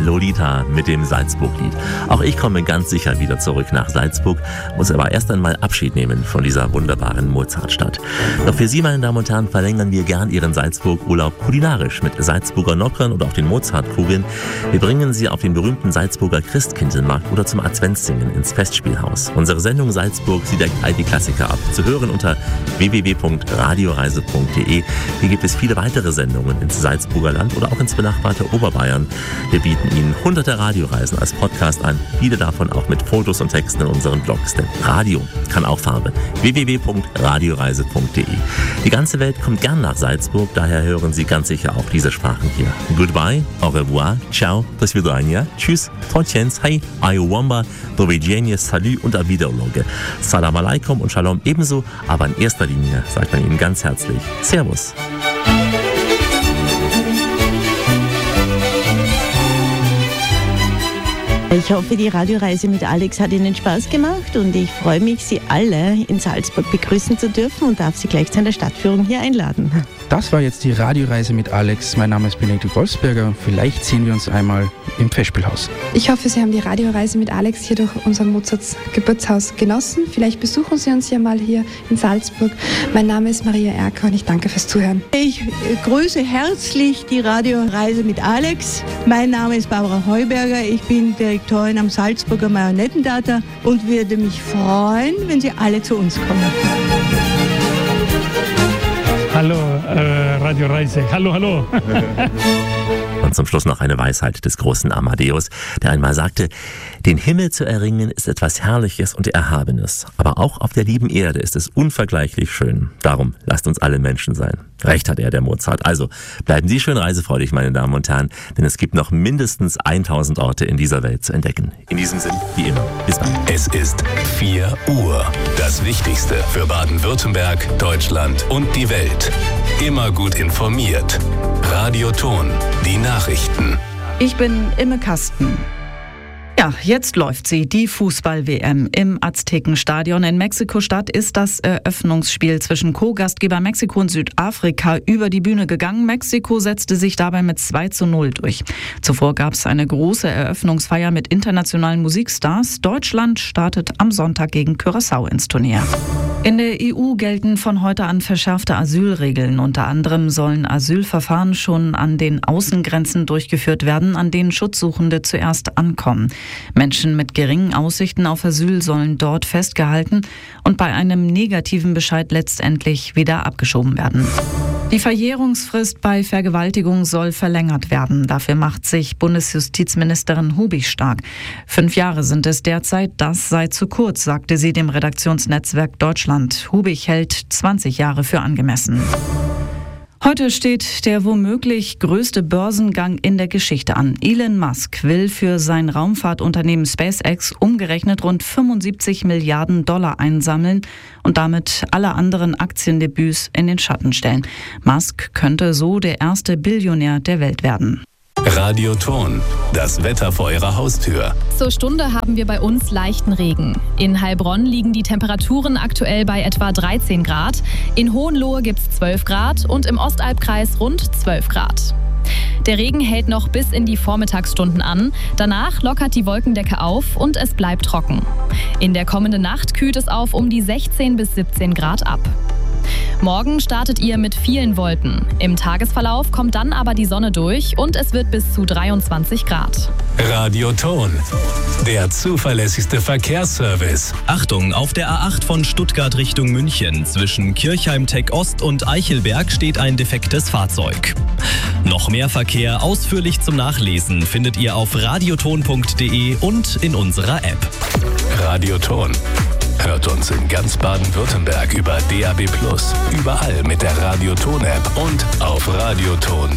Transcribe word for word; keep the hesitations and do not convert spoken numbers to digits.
Lolita mit dem Salzburg-Lied. Auch ich komme ganz sicher wieder zurück nach Salzburg, muss aber erst einmal Abschied nehmen von dieser wunderbaren Mozartstadt. Doch für Sie, meine Damen und Herren, verlängern wir gern Ihren Salzburg-Urlaub kulinarisch mit Salzburger Nockern oder auch den Mozartkugeln. Wir bringen Sie auf den berühmten Salzburger Christkindlmarkt oder zum Adventssingen ins Festspielhaus. Unsere Sendung Salzburg, sie deckt all die Klassiker ab. Zu hören unter w w w punkt radioreise punkt d e. Hier gibt es viele weitere Sendungen ins Salzburger Land oder auch ins benachbarte Oberbayern. Wir bieten Ihnen hunderte Radioreisen als Podcast an, viele davon auch mit Fotos und Texten in unseren Blogs. Denn Radio kann auch Farbe. w w w punkt radioreise punkt d e. Die ganze Welt kommt gern nach Salzburg, daher hören Sie ganz sicher auch diese Sprachen hier. Goodbye, au revoir, ciao, do svidania, tschüss, trotjens, hey, ayowamba, do widzenia, salut und auf Wiederloge. Salam alaikum und Shalom ebenso, aber in erster Linie sagt man Ihnen ganz herzlich Servus. Ich hoffe, die Radioreise mit Alex hat Ihnen Spaß gemacht und ich freue mich, Sie alle in Salzburg begrüßen zu dürfen und darf Sie gleich zu einer Stadtführung hier einladen. Das war jetzt die Radioreise mit Alex. Mein Name ist Benedikt Wolfsberger. Vielleicht sehen wir uns einmal im Festspielhaus. Ich hoffe, Sie haben die Radioreise mit Alex hier durch unser Mozarts Geburtshaus genossen. Vielleicht besuchen Sie uns ja mal hier in Salzburg. Mein Name ist Maria Erker und ich danke fürs Zuhören. Ich grüße herzlich die Radioreise mit Alex. Mein Name ist Barbara Heuberger. Ich bin Direktorin am Salzburger Marionettentheater und würde mich freuen, wenn Sie alle zu uns kommen. Hallo, äh, Radioreise. Hallo, hallo. Und zum Schluss noch eine Weisheit des großen Amadeus, der einmal sagte: Den Himmel zu erringen ist etwas Herrliches und Erhabenes, aber auch auf der lieben Erde ist es unvergleichlich schön. Darum lasst uns alle Menschen sein. Recht hat er, der Mozart. Also bleiben Sie schön reisefreudig, meine Damen und Herren, denn es gibt noch mindestens tausend Orte in dieser Welt zu entdecken. In diesem Sinn, wie immer, bis bald. Es ist vier Uhr. Das Wichtigste für Baden-Württemberg, Deutschland und die Welt. Immer gut informiert. Radio Ton, die Nachrichten. Ich bin Imme Kasten. Ja, jetzt läuft sie, die Fußball-W M im Aztekenstadion in Mexiko-Stadt ist das Eröffnungsspiel zwischen Co-Gastgeber Mexiko und Südafrika über die Bühne gegangen. Mexiko setzte sich dabei mit zwei zu null durch. Zuvor gab es eine große Eröffnungsfeier mit internationalen Musikstars. Deutschland startet am Sonntag gegen Curaçao ins Turnier. In der E U gelten von heute an verschärfte Asylregeln. Unter anderem sollen Asylverfahren schon an den Außengrenzen durchgeführt werden, an denen Schutzsuchende zuerst ankommen. Menschen mit geringen Aussichten auf Asyl sollen dort festgehalten und bei einem negativen Bescheid letztendlich wieder abgeschoben werden. Die Verjährungsfrist bei Vergewaltigung soll verlängert werden. Dafür macht sich Bundesjustizministerin Hubig stark. Fünf Jahre sind es derzeit, das sei zu kurz, sagte sie dem Redaktionsnetzwerk Deutschland. Hubig hält zwanzig Jahre für angemessen. Heute steht der womöglich größte Börsengang in der Geschichte an. Elon Musk will für sein Raumfahrtunternehmen SpaceX umgerechnet rund fünfundsiebzig Milliarden Dollar einsammeln und damit alle anderen Aktiendebüts in den Schatten stellen. Musk könnte so der erste Billionär der Welt werden. Radio Ton, das Wetter vor Ihrer Haustür. Zur Stunde haben wir bei uns leichten Regen. In Heilbronn liegen die Temperaturen aktuell bei etwa dreizehn Grad. In Hohenlohe gibt es zwölf Grad und im Ostalbkreis rund zwölf Grad. Der Regen hält noch bis in die Vormittagsstunden an. Danach lockert die Wolkendecke auf und es bleibt trocken. In der kommenden Nacht kühlt es auf um die sechzehn bis siebzehn Grad ab. Morgen startet ihr mit vielen Wolken. Im Tagesverlauf kommt dann aber die Sonne durch und es wird bis zu dreiundzwanzig Grad. Radio Ton, der zuverlässigste Verkehrsservice. Achtung, auf der A acht von Stuttgart Richtung München zwischen Kirchheim-Tech Ost und Eichelberg steht ein defektes Fahrzeug. Noch mehr Verkehr ausführlich zum Nachlesen findet ihr auf radioton punkt d e und in unserer App. Radio Ton. Hört uns in ganz Baden-Württemberg über D A B plus, überall mit der Radio Ton App und auf radioton